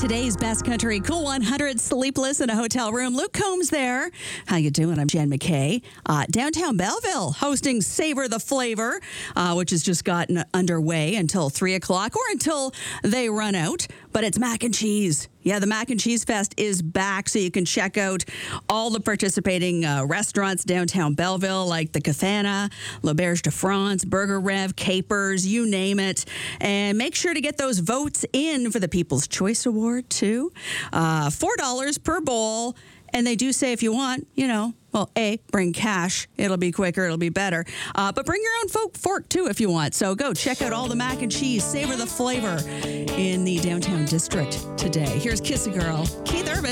Today's Best Country Cool 100 Sleepless in a Hotel Room. Luke Combs there. How you doing? I'm Jen McKay. Downtown Belleville hosting Savor the Flavor, which has just gotten underway until 3 o'clock or until they run out. But it's mac and cheese. Yeah, the Mac and Cheese Fest is back, so you can check out all the participating restaurants downtown Belleville, like the Cathana, L'Auberge de France, Burger Rev, Capers, you name it. And make sure to get those votes in for the People's Choice Award, too. $4 per bowl. And they do say if you want, bring cash. It'll be quicker. It'll be better. But bring your own fork, too, if you want. So go check out all the mac and cheese. Savor the flavor in the downtown district today. Here's Kiss a Girl, Keith Urban.